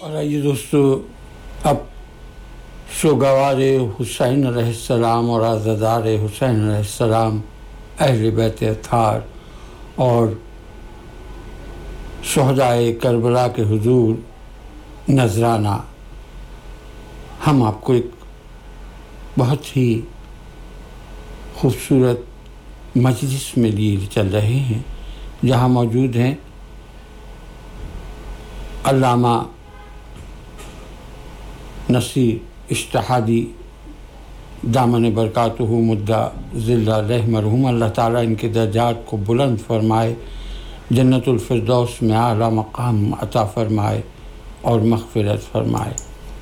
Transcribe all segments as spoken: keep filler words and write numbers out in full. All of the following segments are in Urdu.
اور آئیے دوستو، اب سوگوار حسین علیہ السلام اور عزادار حسین علیہ السلام، اہل بیت اطہار اور شہدائے کربلا کے حضور نذرانہ، ہم آپ کو ایک بہت ہی خوبصورت مجلس میں لیے چل رہے ہیں، جہاں موجود ہیں علامہ نصیر اجتہادی دامن برکاتہ مدہ ذل علیہ مرحوم، اللہ تعالیٰ ان کے درجات کو بلند فرمائے، جنت الفردوس میں اعلیٰ مقام عطا فرمائے اور مغفرت فرمائے۔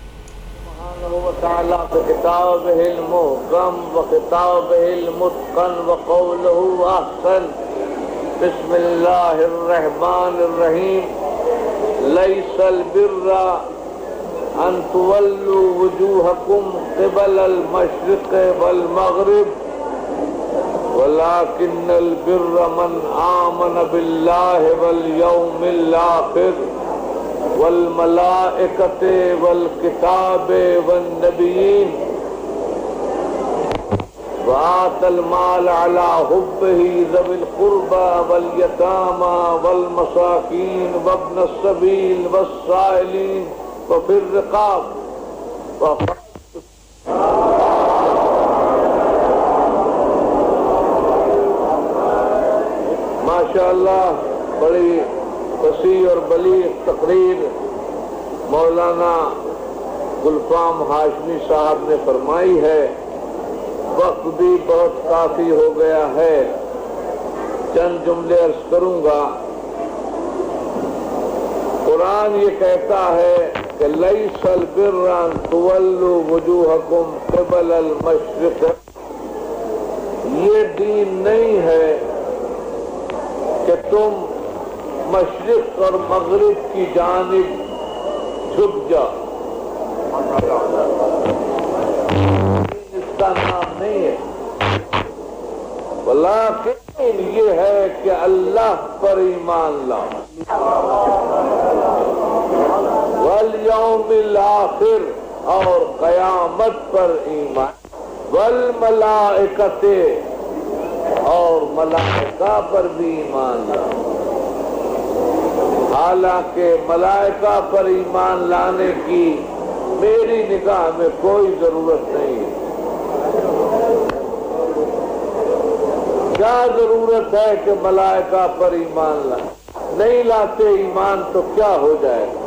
تعالی بکتابہ المحکم وکتابہ المتقن وقولہ احسن۔ بسم اللہ الرحمن الرحیم۔ لیس البر ان تولوا وجوہکم قبل المشرق والمغرب ولكن البر من آمن باللہ والیوم الآخر والملائکۃ والکتاب والنبیین وآتى المال على حبه ذوي القربى واليتامى والمساكين وابن السبيل والسائلين وفي الرقاب ماشاءاللہ بڑی وسیع اور بلیغ تقریر مولانا گلفام ہاشمی صاحب نے فرمائی ہے۔ وقت بھی بہت کافی ہو گیا ہے، چند جملے عرض کروں گا۔ قرآن یہ کہتا ہے کہ لیس البر ان تولوا وجوہکم قبل المشرق، یہ دین نہیں ہے کہ تم مشرق اور مغرب کی جانب جھک جاؤ، اس کا نام نہیں ہے، لیکن یہ ہے کہ اللہ پر ایمان لاؤ، والیوم الآخر اور قیامت پر ایمان، والملائکۃ اور ملائکہ پر بھی ایمان لاؤ۔ حالانکہ ملائکہ پر ایمان لانے کی میری نگاہ میں کوئی ضرورت نہیں ہے۔ کیا ضرورت ہے کہ ملائکہ پر ایمان لائیں؟ نہیں لاتے ایمان تو کیا ہو جائے گا؟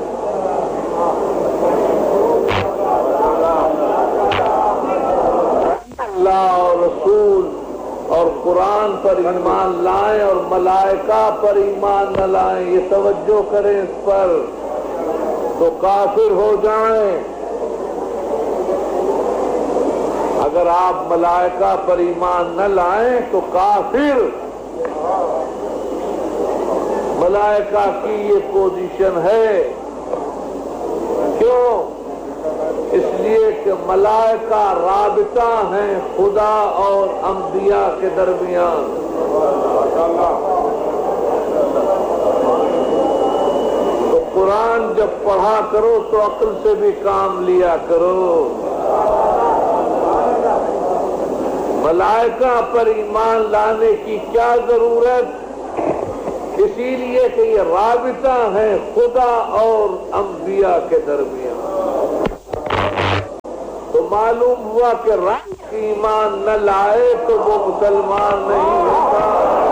اللہ اور رسول اور قرآن پر ایمان لائیں اور ملائکہ پر ایمان نہ لائیں، یہ توجہ کریں اس پر، تو کافر ہو جائیں۔ اگر آپ ملائکہ پر ایمان نہ لائیں تو کافر۔ ملائکہ کی یہ پوزیشن ہے، کیوں؟ اس لیے کہ ملائکہ رابطہ ہیں خدا اور انبیاء کے درمیان۔ تو قرآن جب پڑھا کرو تو عقل سے بھی کام لیا کرو۔ ملائکہ پر ایمان لانے کی کیا ضرورت؟ اسی لیے کہ یہ رابطہ ہیں خدا اور انبیاء کے درمیان۔ تو معلوم ہوا کہ رب ایمان نہ لائے تو وہ مسلمان نہیں ہوتا۔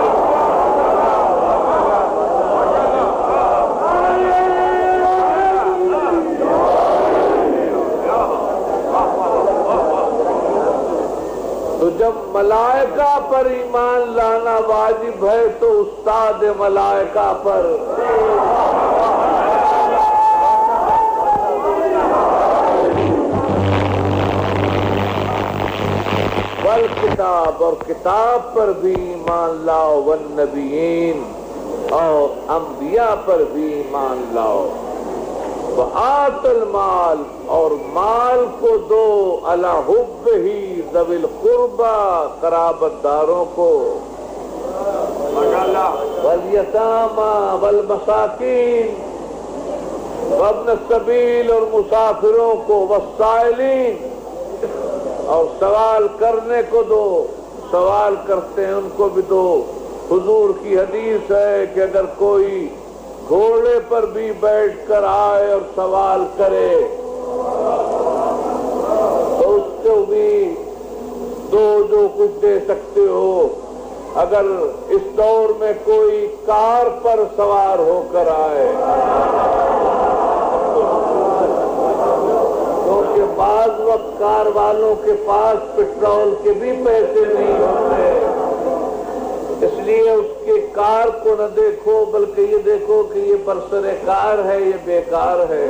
تو جب ملائکہ پر ایمان لانا واجب ہے تو استاد ملائکہ پر والکتاب اور کتاب پر بھی ایمان لاؤ، والنبیین اور انبیاء پر بھی ایمان لاؤ، وآت المال اور مال کو دو، علی حبہ ذوی القربى قرابت داروں کو، والیتامى والمساکین وابن السبیل اور مسافروں کو، والسائلین اور سوال کرنے کو دو، سوال کرتے ہیں ان کو بھی دو۔ حضور کی حدیث ہے کہ اگر کوئی گھوڑے پر بھی بیٹھ کر آئے اور سوال کرے تو اس کو بھی دو جو کچھ دے سکتے ہو۔ اگر اس دور میں کوئی کار پر سوار ہو کر آئے، کیونکہ بعض وقت کار والوں کے پاس پٹرول کے بھی پیسے نہیں ہوتے، اس لیے اس کے کار کو نہ دیکھو بلکہ یہ دیکھو کہ یہ برسر کار ہے، یہ بیکار ہے۔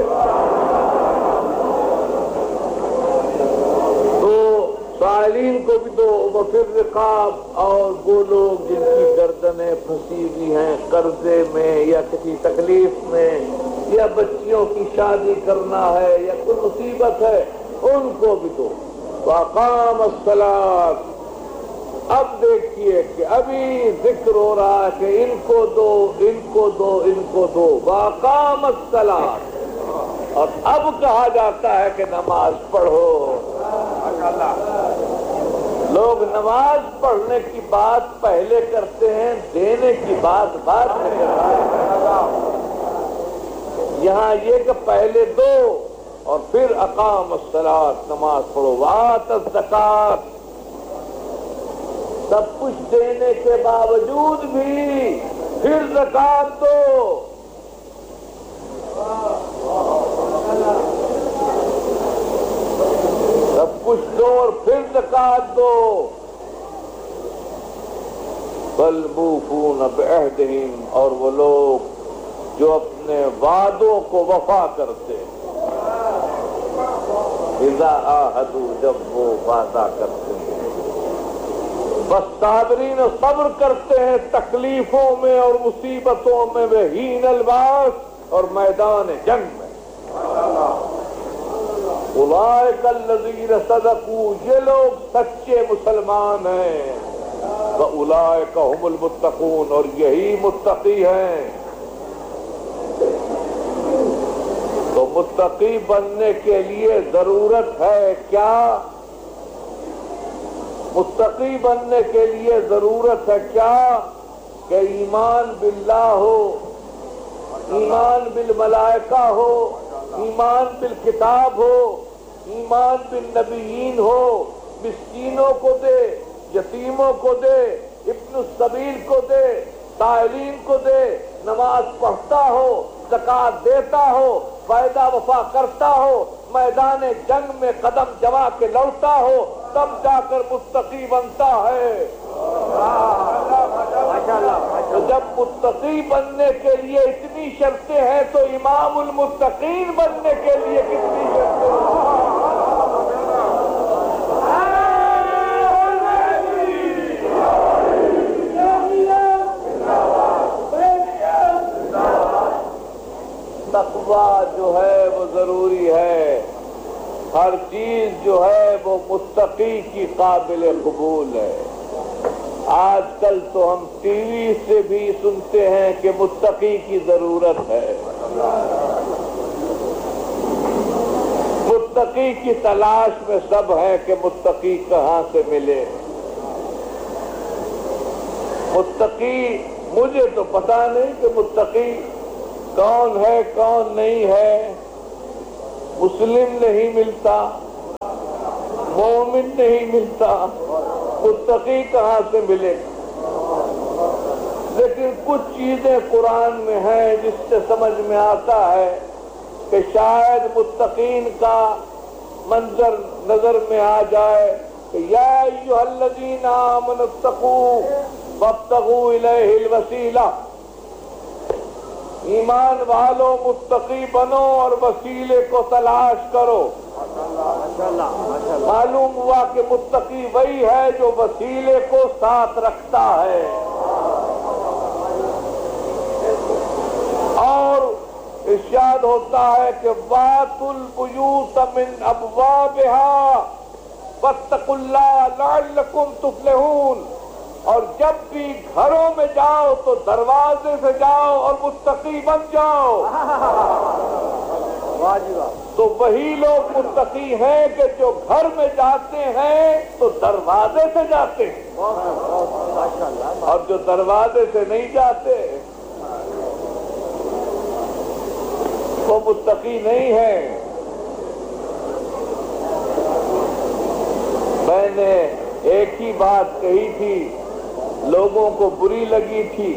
تو سائلین کو بھی دو، وفر رقاب اور وہ لوگ جن کی گردنیں پھنسی ہوئی ہیں قرضے میں یا کسی تکلیف میں، یا بچیوں کی شادی کرنا ہے یا کوئی مصیبت ہے، ان کو بھی دو۔ وَأَقَامَ الصَّلَاةَ، اب دیکھیے کہ ابھی ذکر ہو رہا ہے کہ ان کو دو، ان کو دو، ان کو دو، وَأَقَامَ الصَّلَاةَ، اور اب کہا جاتا ہے کہ نماز پڑھو۔ لوگ نماز پڑھنے کی بات پہلے کرتے ہیں، دینے کی بات بعد میں کرتے ہیں۔ یہاں یہ کہ پہلے دو اور پھر اقام الصلاۃ، نماز پڑھو۔ وآت الزکوٰۃ، سب کچھ دینے کے باوجود بھی پھر زکوٰۃ دو۔ سب کچھ دو اور پھر زکوٰۃ دو۔ والموفون بعہدہم، اور وہ لوگ جو اپنے وعدوں کو وفا کرتے ہیں، اذا عاہدوا، جب وہ وعدہ کرتے ہیں، والصابرین، صبر کرتے ہیں تکلیفوں میں اور مصیبتوں میں، وحین الباس، اور میدان جنگ میں۔ اولئک الذین صدقوا، یہ لوگ سچے مسلمان ہیں۔ واولئک هم المتقون، اور یہی متقی ہیں۔ تو متقی بننے کے لیے ضرورت ہے کیا؟ متقی بننے کے لیے ضرورت ہے کیا؟ کہ ایمان باللہ ہو، ایمان بالملائکہ ہو، ایمان بالکتاب ہو، ایمان بالنبیین ہو، مسکینوں کو دے، یتیموں کو دے، ابن السبیل کو دے، سائلین کو دے، نماز پڑھتا ہو، زکوٰۃ دیتا ہو، وعدہ وفا کرتا ہو، میدان جنگ میں قدم جما کے لڑتا ہو، تب جا کر متقی بنتا ہے۔ جب متقی بننے کے لیے اتنی شرطیں ہیں تو امام المتقین بننے کے لیے کتنی شرطیں ہیں؟ تقویٰ جو ہے وہ ضروری ہے، ہر چیز جو ہے وہ متقی کی قابل قبول ہے۔ آج کل تو ہم ٹی وی سے بھی سنتے ہیں کہ متقی کی ضرورت ہے، متقی کی تلاش میں سب ہے کہ متقی کہاں سے ملے۔ متقی، مجھے تو پتا نہیں کہ متقی کون ہے کون نہیں ہے، مسلم نہیں ملتا، مومن نہیں ملتا، متقی کہاں سے ملے؟ لیکن کچھ چیزیں قرآن میں ہیں جس سے سمجھ میں آتا ہے کہ شاید متقین کا منظر نظر میں آ جائے کہ یا ایھا الذین آمنوا اتقوا وابتغوا الیہ الوسیلہ، ایمان والو متقی بنو اور وسیلے کو تلاش کرو۔ معلوم ہوا کہ متقی وہی ہے جو وسیلے کو ساتھ رکھتا ہے۔ اور ارشاد ہوتا ہے کہ وَاتُوا الْبُيُوتَ مِنْ أَبْوَابِهَا وَاتَّقُوا اللَّهَ لَعَلَّكُمْ تُفْلِحُونَ، اور جب بھی گھروں میں جاؤ تو دروازے سے جاؤ اور متقی بن جاؤ۔ تو وہی لوگ متقی ہیں کہ جو گھر میں جاتے ہیں تو دروازے سے جاتے ہیں، اور جو دروازے سے نہیں جاتے وہ متقی نہیں ہے۔ میں نے ایک ہی بات کہی تھی، لوگوں کو بری لگی تھی۔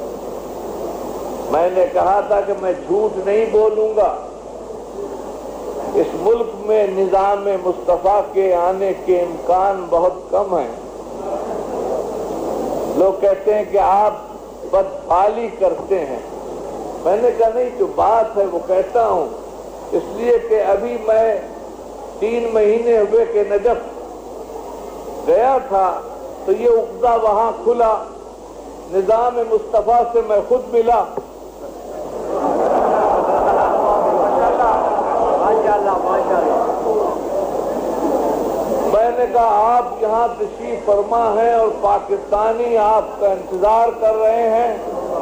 میں نے کہا تھا کہ میں جھوٹ نہیں بولوں گا، اس ملک میں نظام مصطفیٰ کے آنے کے امکان بہت کم ہیں۔ لوگ کہتے ہیں کہ آپ بدفعلی کرتے ہیں، میں نے کہا نہیں، جو بات ہے وہ کہتا ہوں، اس لیے کہ ابھی میں تین مہینے ہوئے کہ نجف گیا تھا تو یہ عقدہ وہاں کھلا، نظام مصطفیٰ سے میں خود ملا۔ میں نے کہا آپ یہاں تشریف فرما ہیں اور پاکستانی آپ کا انتظار کر رہے ہیں،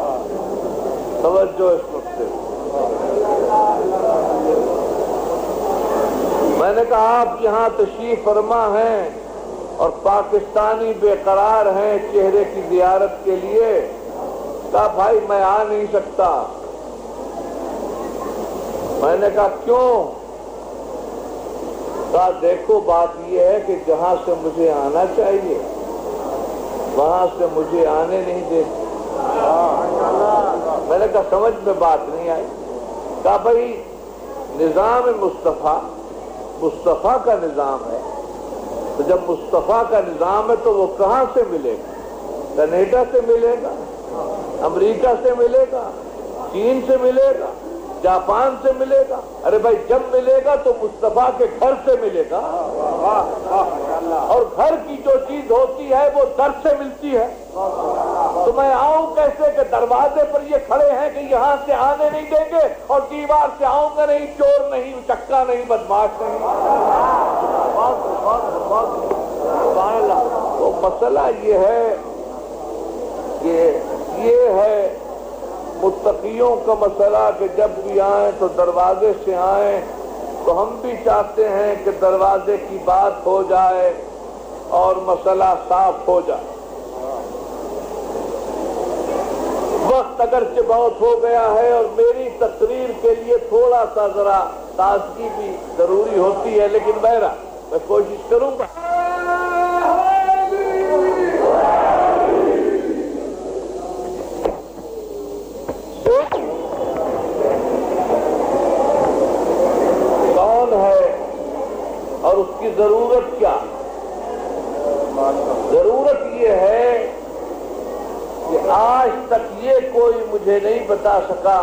توجہ اس نقطے۔ میں نے کہا آپ یہاں تشریف فرما ہیں اور پاکستانی بے قرار ہیں چہرے کی زیارت کے لیے۔ کہا بھائی میں آ نہیں سکتا۔ میں نے کہا کیوں؟ کہا دیکھو بات یہ ہے کہ جہاں سے مجھے آنا چاہیے وہاں سے مجھے آنے نہیں دیتے۔ میں نے کہا سمجھ میں بات نہیں آئی۔ کہا بھائی نظام مصطفیٰ مصطفیٰ کا نظام ہے، تو جب مصطفیٰ کا نظام ہے تو وہ کہاں سے ملے گا؟ کینیڈا سے ملے گا، امریکہ سے ملے گا، چین سے ملے گا، جاپان سے ملے گا؟ ارے بھائی جب ملے گا تو مصطفیٰ کے گھر سے ملے گا، اور گھر کی جو چیز ہوتی ہے وہ در سے ملتی ہے۔ تو میں آؤں کیسے کہ دروازے پر یہ کھڑے ہیں کہ یہاں سے آنے نہیں دیں گے، اور دیوار سے آؤں گا نہیں، چور نہیں، چکا نہیں، بدماش نہیں۔ تو مسئلہ یہ ہے کہ یہ ہے متقیوں کا مسئلہ کہ جب بھی آئیں تو دروازے سے آئیں۔ تو ہم بھی چاہتے ہیں کہ دروازے کی بات ہو جائے اور مسئلہ صاف ہو جائے۔ وقت اگرچہ بہت ہو گیا ہے اور میری تقریر کے لیے تھوڑا سا ذرا تازگی بھی ضروری ہوتی ہے، لیکن بہرحال میں کوشش کروں گا۔ کون ہے اور اس کی ضرورت کیا؟ ضرورت یہ ہے کہ آج تک یہ کوئی مجھے نہیں بتا سکا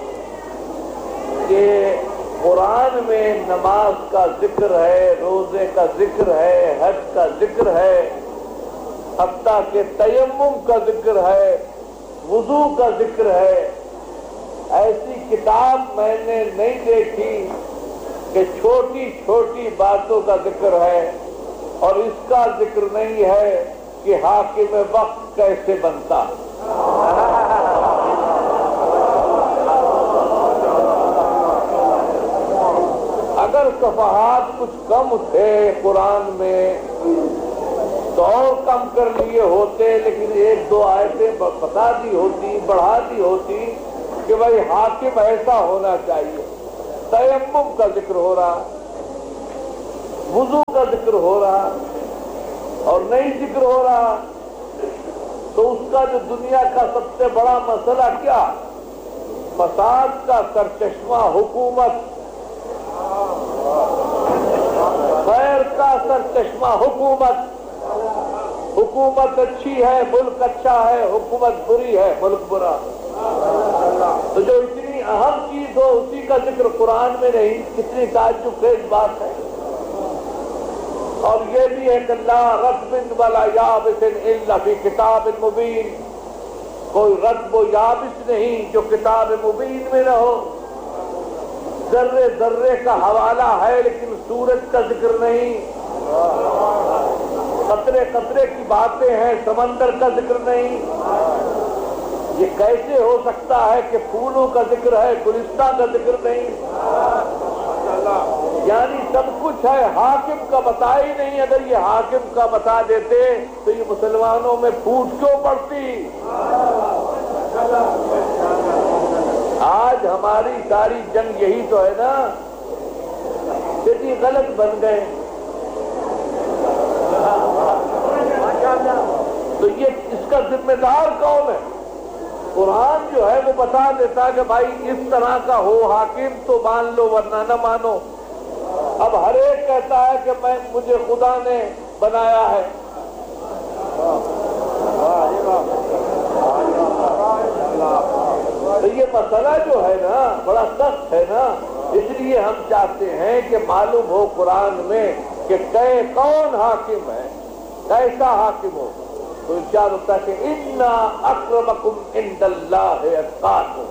کہ قرآن میں نماز کا ذکر ہے، روزے کا ذکر ہے، حج کا ذکر ہے، حتیٰ کہ تیمم کا ذکر ہے، وضو کا ذکر ہے۔ ایسی کتاب میں نے نہیں دیکھی کہ چھوٹی چھوٹی باتوں کا ذکر ہے، اور اس کا ذکر نہیں ہے کہ حاکم وقت کیسے بنتا۔ اگر صفحات کچھ کم تھے قرآن میں تو اور کم کر لیے ہوتے، لیکن ایک دو آیتیں بتا دی ہوتی، بڑھا دی ہوتی کہ بھائی حاکم ایسا ہونا چاہیے۔ تیمم کا ذکر ہو رہا، وضو کا ذکر ہو رہا، اور نہیں ذکر ہو رہا، تو اس کا جو دنیا کا سب سے بڑا مسئلہ کیا؟ فساد کا سرچشمہ حکومت، خیر کا سرچشمہ حکومت۔ حکومت اچھی ہے ملک اچھا ہے، حکومت بری ہے ملک برا۔ تو جو اتنی اہم چیز ہو اسی کا ذکر قرآن میں نہیں، کتنی تعجب خیز بات ہے۔ اور یہ بھی ہے کہ لا رطب ولا یابس الا فی کتاب مبین، کوئی رطب و یابس نہیں جو کتاب مبین میں نہ ہو۔ ذرے ذرے کا حوالہ ہے لیکن سورج کا ذکر نہیں، قطرے قطرے کی باتیں ہیں، سمندر کا ذکر نہیں۔ یہ کیسے ہو سکتا ہے کہ پھولوں کا ذکر ہے، گلستان کا ذکر نہیں؟ یعنی سب کچھ ہے، حاکم کا بتا ہی نہیں. اگر یہ حاکم کا بتا دیتے تو یہ مسلمانوں میں پھوٹ کیوں پڑتی؟ آج ہماری ساری جنگ یہی تو ہے نا کہ جی غلط بن گئے. تو یہ اس کا ذمہ دار کون ہے؟ قرآن جو ہے وہ بتا دیتا کہ بھائی اس طرح کا ہو حاکم تو مان لو ورنہ نہ مانو. اب ہر ایک کہتا ہے کہ میں مجھے خدا نے بنایا ہے. تو یہ مسئلہ جو ہے نا بڑا سخت ہے نا. اس لیے ہم چاہتے ہیں کہ معلوم ہو قرآن میں کہ کون حاکم ہے، کیسا حاکم ہو. تو ارشاد ہوتا ہے کہ اِنَّا أَكْرَمَكُمْ عِنْدَ اللَّهِ أَتْقَاكُمْ.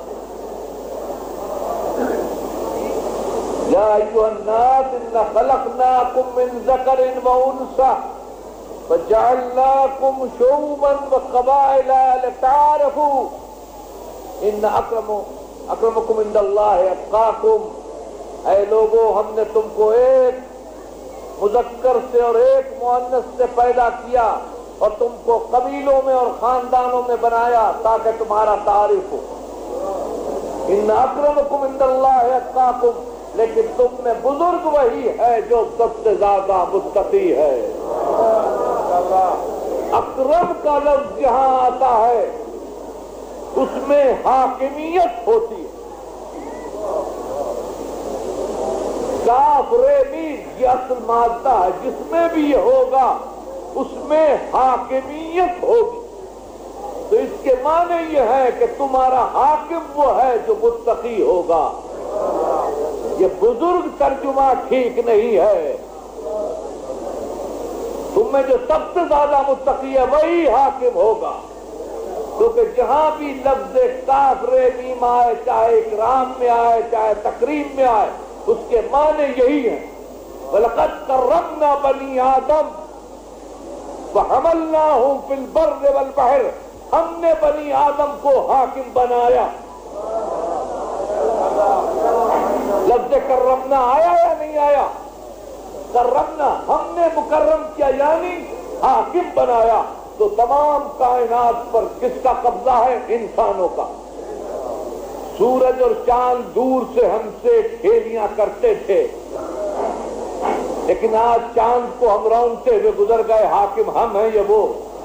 يَا أَيُّهَا النَّاسُ إِنَّا خَلَقْنَاكُمْ مِنْ ذَكَرٍ وَأُنْثَىٰ فَجَعَلْنَاكُمْ شُعُوبًا وَقَبَائِلَ لِتَعَارَفُوا إِنَّ أَكْرَمَكُمْ عِنْدَ اللَّهِ أَتْقَاكُمْ. اے لوگو ہم نے تم کو ایک مذکر سے اور ایک مؤنث سے پیدا کیا اور تم کو قبیلوں میں اور خاندانوں میں بنایا تاکہ تمہارا تعارف ہو. ان اکرمکم عند اللہ اتقاکم. لیکن تم میں بزرگ وہی ہے جو سب سے زیادہ متقی ہے. اکرم کا لفظ جہاں آتا ہے اس میں حاکمیت ہوتی ہے. کاف رے میم یہ اصل مادہ ہے، جس میں بھی یہ ہوگا اس میں حاکمیت ہوگی. تو اس کے معنی یہ ہے کہ تمہارا حاکم وہ ہے جو متقی ہوگا. یہ بزرگ ترجمہ ٹھیک نہیں ہے. تم میں جو سب سے زیادہ متقی ہے وہی حاکم ہوگا. کیونکہ جہاں بھی لفظ کاف رے میم آئے، چاہے اکرام میں آئے چاہے تکریم میں آئے، اس کے معنی یہی ہے. وَلَقَدْ كَرَّمْنَا بَنِي آدَمَ وَحَمَلْنَاهُمْ فِي الْبَرِّ وَالْبَحْرِ. ہم نے بنی آدم کو حاکم بنایا. لفظ کرمنا آیا یا نہیں آیا؟ کرمنا ہم نے مکرم کیا یعنی حاکم بنایا. تو تمام کائنات پر کس کا قبضہ ہے؟ انسانوں کا. سورج اور چاند دور سے ہم سے کھیلیاں کرتے تھے، لیکن آج چاند کو ہم رونتے ہوئے گزر گئے. حاکم ہم ہیں یہ وہ.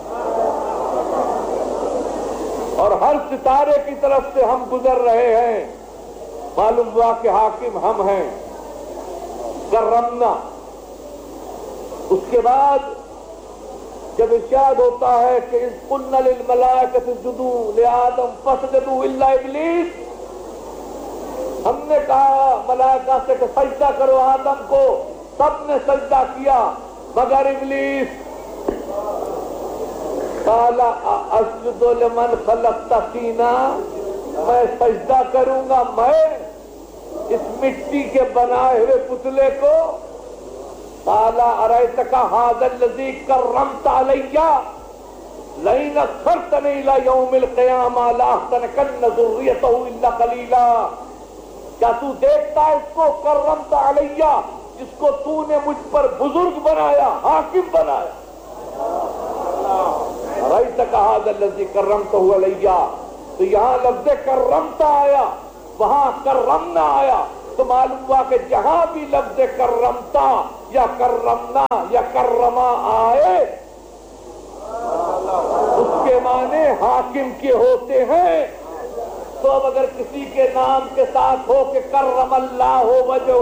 اور ہر ستارے کی طرف سے ہم گزر رہے ہیں، معلوم ہوا کہ حاکم ہم ہیں. کرمنا. اس کے بعد جب ارشاد ہوتا ہے کہ اذ قلنا للملائکۃ اسجدوا لآدم فسجدوا الا ابلیس. ہم نے کہا ملائکہ سے کہ سجدہ کرو آدم کو، سب نے سجدہ کیا مگر ابلیس. قال اسجد لمن خلقت طینا. میں سجدہ کروں گا میں اس مٹی کے بنائے ہوئے پتلے کو. قال ارأیتک ھذا الذی کرمت علی لئن اخرتنی الی یوم القیامہ لاحتنکن ذریتہ الا قلیلا. کیا تو دیکھتا ہے اس کو کرمت علیہ جس کو تو نے مجھ پر بزرگ بنایا، حاکم بنایا. رأیتک ھذا الذی کرمتہ علیہ. تو یہاں لفظ کرمتا آیا، وہاں کرمنا آیا. تو معلوم ہوا کہ جہاں بھی لفظ کرمتا یا کرمنا یا کرما آئے اس کے معنی حاکم کے ہوتے ہیں. تو اب اگر کسی کے نام کے ساتھ ہو کہ کرم اللہ وجہہ،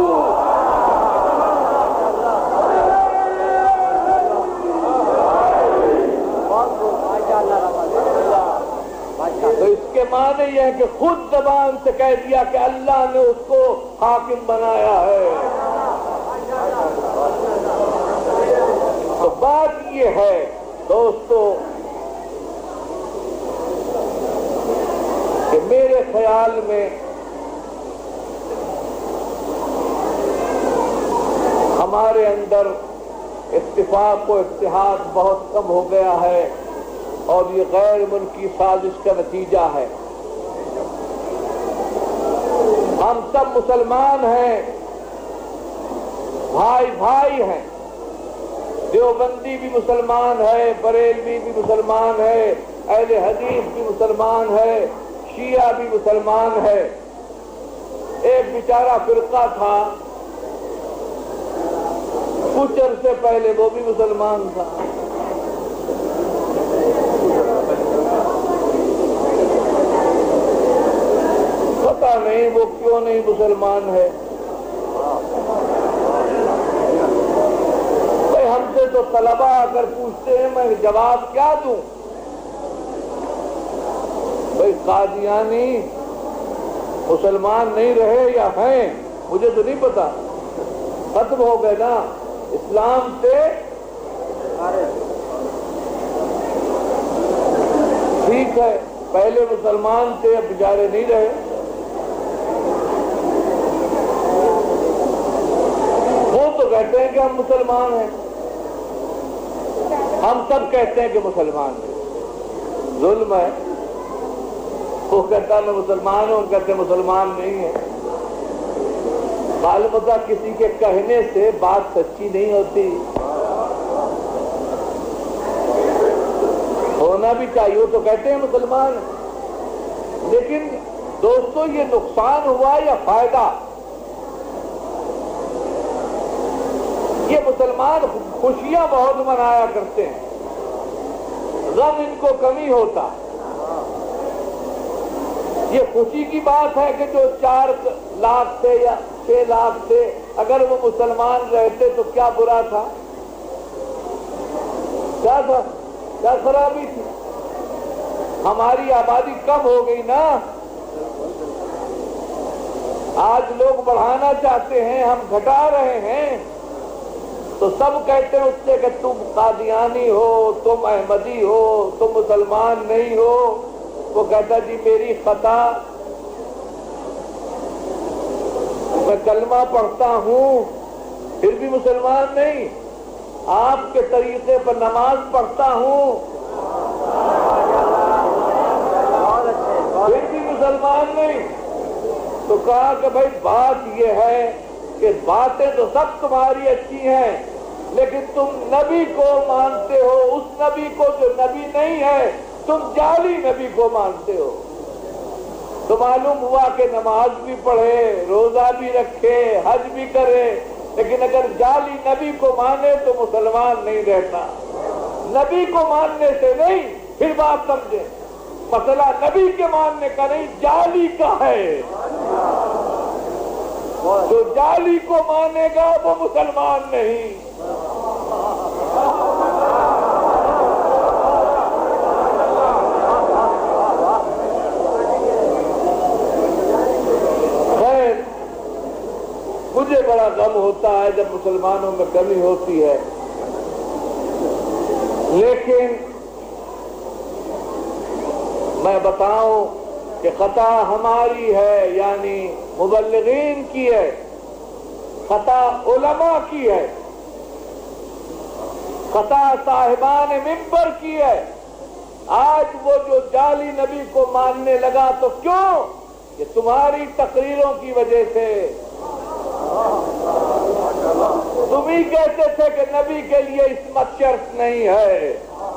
تو اس کے معنی یہ ہے کہ خود زبان سے کہہ دیا کہ اللہ نے اس کو حاکم بنایا ہے. تو بات یہ ہے دوستو کہ میرے خیال میں ہمارے اندر اتفاق و اتحاد بہت کم ہو گیا ہے، اور یہ غیر ملکی سازش کا نتیجہ ہے. ہم سب مسلمان ہیں بھائی بھائی ہیں. دیوبندی بھی مسلمان ہے، بریلوی بھی مسلمان ہے، اہل حدیث بھی مسلمان ہے، شیعہ بھی مسلمان ہے. ایک بیچارہ فرقہ تھا کچھ عرصے پہلے، وہ بھی مسلمان تھا. پتہ نہیں وہ کیوں نہیں مسلمان ہے. بھائی ہم سے تو طلبا اگر پوچھتے ہیں میں جواب کیا دوں؟ بھائی قادیانی مسلمان نہیں رہے یا ہیں مجھے تو نہیں پتا، ختم ہو گئے نا اسلام سے. ٹھیک ہے پہلے مسلمان تھے اب بیچارے نہیں رہے. وہ تو کہتے ہیں کہ ہم مسلمان ہیں، ہم سب کہتے ہیں کہ مسلمان ہیں. ظلم ہے. وہ کہتا میں مسلمان ہوں، کہتے مسلمان نہیں ہے. البتہ کسی کے کہنے سے بات سچی نہیں ہوتی، ہونا بھی چاہیے. وہ تو کہتے ہیں مسلمان، لیکن دوستو یہ نقصان ہوا یا فائدہ؟ یہ مسلمان خوشیاں بہت منایا کرتے ہیں، غم ان کو کمی ہوتا. یہ خوشی کی بات ہے کہ جو چار لاکھ تھے یا چھ لاکھ تھے اگر وہ مسلمان رہتے تو کیا برا تھا؟ کیا تھا؟ کیا خرابی تھی؟ ہماری آبادی کم ہو گئی نا. آج لوگ بڑھانا چاہتے ہیں، ہم گھٹا رہے ہیں. تو سب کہتے ہیں اس سے کہ تم قادیانی ہو، تم احمدی ہو، تم مسلمان نہیں ہو. وہ کہتا جی میری خطا، میں کلمہ پڑھتا ہوں پھر بھی مسلمان نہیں، آپ کے طریقے پر نماز پڑھتا ہوں پھر بھی مسلمان نہیں. تو کہا کہ بھائی بات یہ ہے کہ باتیں تو سب تمہاری اچھی ہیں، لیکن تم نبی کو مانتے ہو، اس نبی کو جو نبی نہیں ہے. تم جعلی نبی کو مانتے ہو. تو معلوم ہوا کہ نماز بھی پڑھے، روزہ بھی رکھے، حج بھی کرے، لیکن اگر جعلی نبی کو مانے تو مسلمان نہیں رہتا. نبی کو ماننے سے نہیں، پھر بات سمجھے، مسئلہ نبی کے ماننے کا نہیں، جعلی کا ہے. جو جعلی کو مانے گا وہ مسلمان نہیں. مجھے بڑا غم ہوتا ہے جب مسلمانوں میں کمی ہوتی ہے، لیکن میں بتاؤں کہ خطا ہماری ہے، یعنی مبلغین کی ہے، خطا علماء کی ہے، خطا صاحبان منبر کی ہے. آج وہ جو جعلی نبی کو ماننے لگا تو کیوں؟ یہ تمہاری تقریروں کی وجہ سے. تم ہی کہتے تھے کہ نبی کے لیے عصمت شرط نہیں ہے،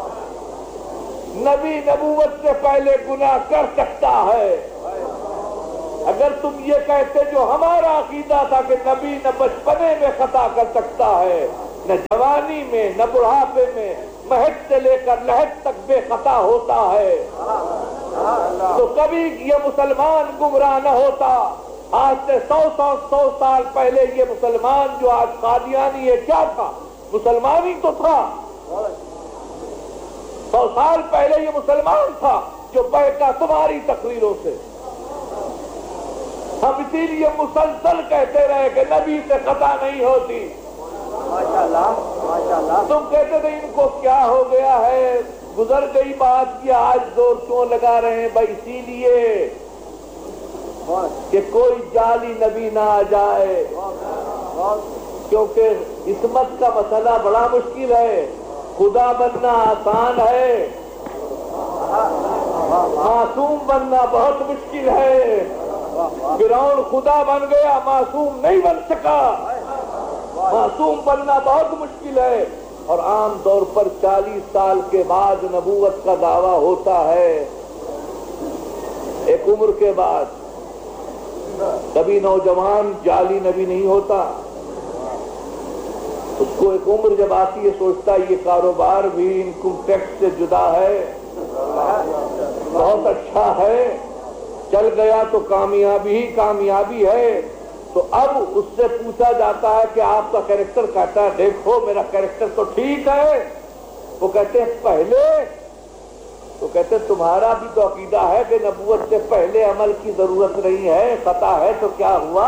نبی نبوت سے پہلے گناہ کر سکتا ہے. اگر تم یہ کہتے جو ہمارا عقیدہ تھا کہ نبی نہ بچپنے میں خطا کر سکتا ہے، نہ جوانی میں، نہ بڑھاپے میں، مہد سے لے کر لحد تک بے خطا ہوتا ہے، تو کبھی یہ مسلمان گمراہ نہ ہوتا. آج سے سو سو سو سال پہلے یہ مسلمان جو آج قادیانی ہے کیا تھا؟ مسلمان ہی تو تھا. سو سال پہلے یہ مسلمان تھا جو بہکا تمہاری تقریروں سے. ہم اسی لیے مسلسل کہتے رہے کہ نبی سے خطا نہیں ہوتی. تم کہتے تھے ان کو کیا ہو گیا ہے، گزر گئی بات کی، آج زور کیوں لگا رہے ہیں؟ بھائی اسی لیے کہ کوئی جعلی نبی نہ آ جائے، کیونکہ عصمت کا مسئلہ بڑا مشکل ہے. خدا بننا آسان ہے، معصوم بننا بہت مشکل ہے. فرعون خدا بن گیا، معصوم نہیں بن سکا. معصوم بننا بہت مشکل ہے، اور عام طور پر چالیس سال کے بعد نبوت کا دعویٰ ہوتا ہے، ایک عمر کے بعد۔ کبھی نوجوان جعلی نبی نہیں ہوتا، اس کو ایک عمر جب آتی ہے سوچتا ہے یہ کاروبار بھی انکم ٹیکس سے جدا ہے، بہت اچھا ہے، چل گیا تو کامیابی ہی کامیابی ہے۔ تو اب اس سے پوچھا جاتا ہے کہ آپ کا کیریکٹر کہتا ہے دیکھو میرا کیریکٹر تو ٹھیک ہے، وہ کہتے ہیں پہلے، تو کہتے ہیں تمہارا بھی تو عقیدہ ہے کہ نبوت سے پہلے عمل کی ضرورت نہیں ہے، خطا ہے تو کیا ہوا؟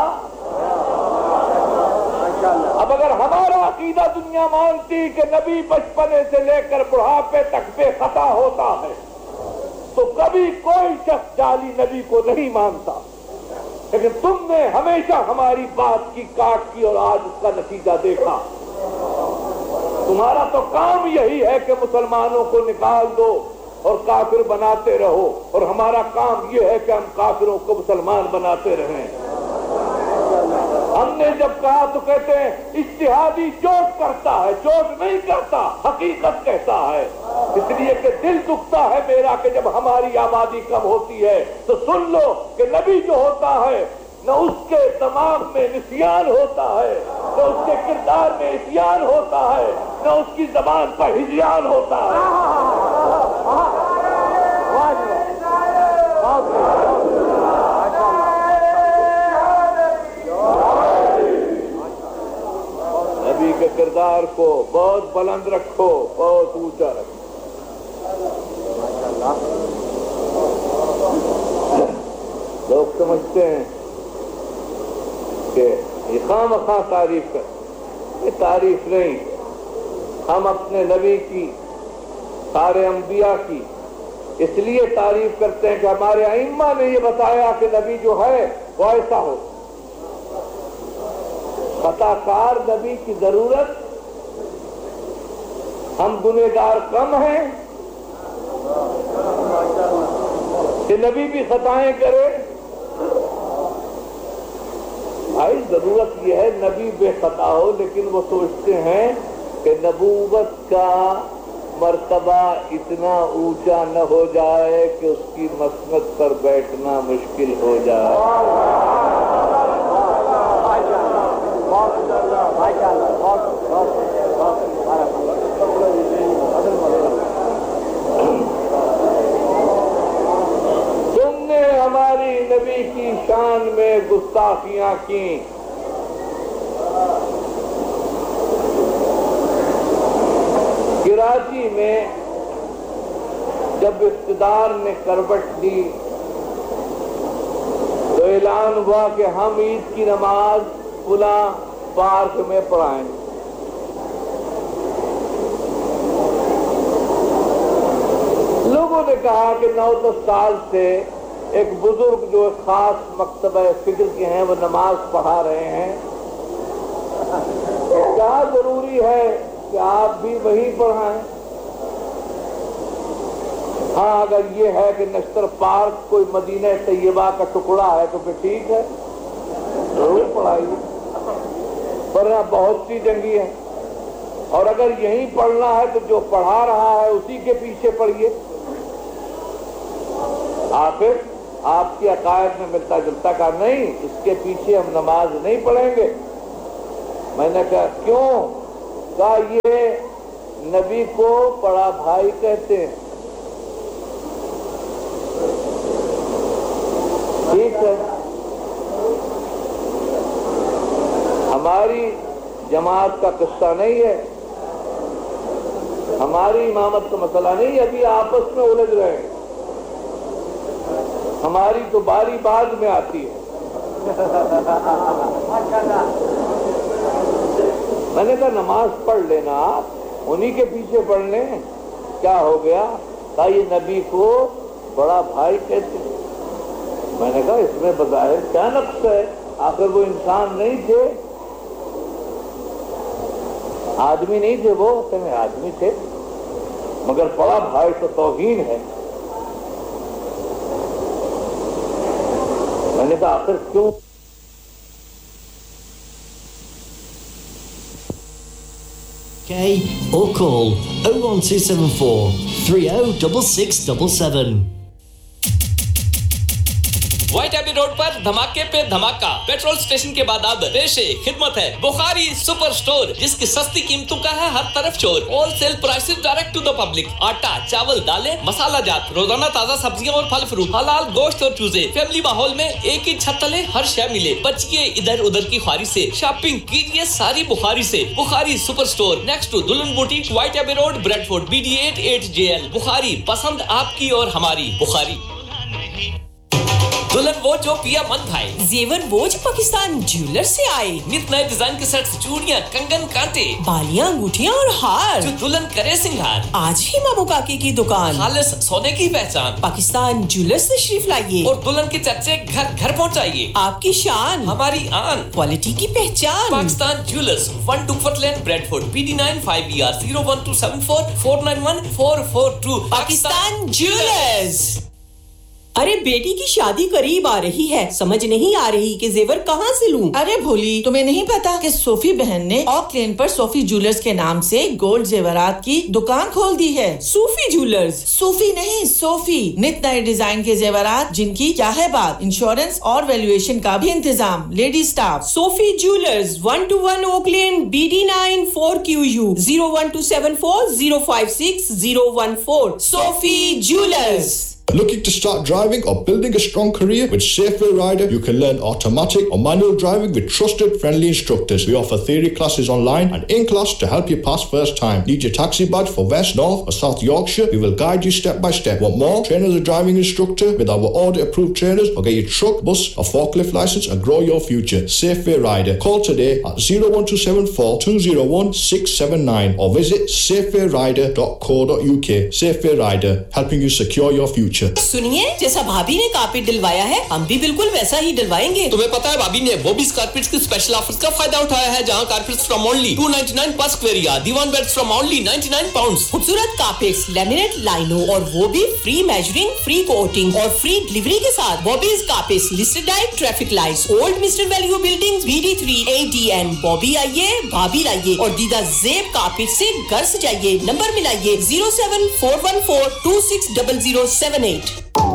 اب اگر ہمارا عقیدہ دنیا مانتی کہ نبی بچپنے سے لے کر بڑھاپے تک بے خطا ہوتا ہے تو کبھی کوئی شخص جعلی نبی کو نہیں مانتا، لیکن تم نے ہمیشہ ہماری بات کی کاٹ کی اور آج اس کا نتیجہ دیکھا۔ تمہارا تو کام یہی ہے کہ مسلمانوں کو نکال دو اور کافر بناتے رہو، اور ہمارا کام یہ ہے کہ ہم کافروں کو مسلمان بناتے رہیں۔ ہم نے جب کہا تو کہتے ہیں اجتہادی چوٹ کرتا ہے، چوٹ نہیں کرتا، حقیقت کہتا ہے، اس لیے کہ دل دکھتا ہے میرا کہ جب ہماری آبادی کم ہوتی ہے تو سن لو کہ نبی جو ہوتا ہے نہ اس کے دماغ میں نسیان ہوتا ہے، نہ اس کے کردار میں عصیان ہوتا ہے، نہ اس کی زبان پر ہجران ہوتا ہے۔ نبی کے کردار کو بہت بلند رکھو، بہت اونچا رکھو۔ لوگ سمجھتے ہیں کہ یہ خواہ مخواہ تعریف کر، یہ تعریف نہیں، ہم اپنے نبی کی، سارے انبیاء کی اس لیے تعریف کرتے ہیں کہ ہمارے ائمہ نے یہ بتایا کہ نبی جو ہے وہ ایسا ہو۔ خطا کار نبی کی ضرورت، ہم گنہگار کم ہیں کہ نبی بھی خطائیں کرے؟ بھائی ضرورت یہ ہے نبی بے خطا ہو، لیکن وہ سوچتے ہیں کہ نبوت کا مرتبہ اتنا اونچا نہ ہو جائے کہ اس کی مسند پر بیٹھنا مشکل ہو جائے۔ تم نے ہماری نبی کی شان میں گستاخیاں کی، کراچی میں جب اقتدار نے کروٹ لی تو اعلان ہوا کہ ہم عید کی نماز فلاں پارک میں پڑھائیں۔ لوگوں نے کہا کہ نو دس سال سے ایک بزرگ جو ایک خاص مکتبہ فکر کے ہیں وہ نماز پڑھا رہے ہیں، کیا ضروری ہے کہ آپ بھی وہی پڑھائیں؟ ہاں اگر یہ ہے کہ نشتر پارک کوئی مدینہ طیبہ کا ٹکڑا ہے تو پھر ٹھیک ہے، ضرور پڑھائیے، ورنہ بہت سی جنگی ہیں، اور اگر یہیں پڑھنا ہے تو جو پڑھا رہا ہے اسی کے پیچھے پڑھیے، آخر آپ کی عقائد میں ملتا جلتا کا نہیں، اس کے پیچھے ہم نماز نہیں پڑھیں گے۔ میں نے کہا کیوں؟ کہا یہ نبی کو بڑا بھائی کہتے ہیں۔ ٹھیک ہے، ہماری جماعت کا قصہ نہیں ہے، ہماری امامت کا مسئلہ نہیں، ابھی آپس میں الجھ رہے ہیں، ہماری تو باری بعد میں آتی ہے۔ میں نے کہا نماز پڑھ لینا، آپ انہی کے پیچھے پڑھ لیں، کیا ہو گیا؟ کہا یہ نبی کو بڑا بھائی کہتے ہیں۔ میں نے کہا اس میں بظاہر کیا نقص ہے، آخر وہ انسان نہیں تھے، آدمی نہیں تھے، وہ کہیں آدمی تھے، مگر بڑا بھائی تو توہین ہے۔ میں نے کہا آخر کیوں Okay, or call oh one two seven four three oh six six seven seven. White Abbey road پر دھماکے پہ دھماکہ پیٹرول اسٹیشن کے بعد اب پیش خدمت ہے بخاری سپر سٹور جس کی سستی قیمتوں کا ہے ہر طرف شور whole cell prices direct to the public آٹا چاول دالیں مسالہ جات روزانہ تازہ سبزیاں اور پھل فروٹ حلال گوشت اور چوزے فیملی ماحول میں ایک ہی چھت تلے ہر شے ملے بچیے ادھر ادھر کی خواری سے شاپنگ کیجیے ساری بخاری سے بخاری سپر سٹور نیکسٹ ٹو دلہن boutique white Abbey road bread Ford B D at at J L بخاری پسند آپ کی اور ہماری بخاری دلہن وہ جو پیا من بھائی زیور وہ جو پاکستان جیولر سے آئے نت نئے ڈیزائن کے سیٹس چوڑیاں کنگن کانٹے بالیاں انگوٹھیاں اور ہار جو دلہن کرے سنگار آج ہی مامو کاکی کی دکان خالص سونے کی پہچان پاکستان جیولر سے تشریف لائیے اور دلہن کے چرچے گھر گھر پہنچائیے آپ کی شان ہماری آن کوالٹی کی پہچان Pakistan jewellers one to fit lane bread Ford P D nine five E R zero one to seven four four nine one four four to Pakistan jewellers ارے بیٹی کی شادی قریب آ رہی ہے سمجھ نہیں آ رہی کہ زیور کہاں سے لوں ارے بھولی تمہیں نہیں پتا کہ صوفی بہن نے آک لین پر صوفی جیولرز کے نام سے گولڈ زیورات کی دکان کھول دی ہے صوفی جیولرز صوفی نہیں صوفی نت نئے ڈیزائن کے زیورات جن کی کیا ہے بات انشورنس اور ویلیویشن کا بھی انتظام lady staff Sufi jewellers one to one okay lane B D nine four Q you zero one to seven four zero five six zero one four Sufi jewellers. Looking to start driving or building a strong career with Safeway Rider? You can learn automatic or manual driving with trusted, friendly instructors. We offer theory classes online and in class to help you pass first time. Need your taxi badge for West, North or South Yorkshire? We will guide you step by step. Want more? Train as a driving instructor with our audit approved trainers or get your truck, bus or forklift license and grow your future. Safeway Rider. Call today at zero one two seven four two zero one six seven nine or visit safeway rider dot co dot u k. Safeway Rider, helping you secure your future. سنیے جیسا بھابی نے کارپیٹ ڈلوایا ہے ہم بھی بالکل ویسا ہی ڈلوائیں گے تمہیں پتا ہے بھابی نے بوبیز کارپیٹس کے اسپیشل آفرز کا فائدہ اٹھایا ہے جہاں carpets from only to ninety nine per square yard دیوان beds from only ninety nine pounds خوبصورت کارپیٹس لیمینیٹ لائنو اور وہ بھی فری میجرنگ فری کوٹنگ اور فری ڈلیوری کے ساتھ بوبیز carpets listed diet traffic lights old mister value buildings B D three اے ڈی این بوبی آئیے بھابی لائیے اور دیدہ زیب کارپیٹ سے گھر سجائیے number ملائیے zero seven four one four to six double zero seven eight.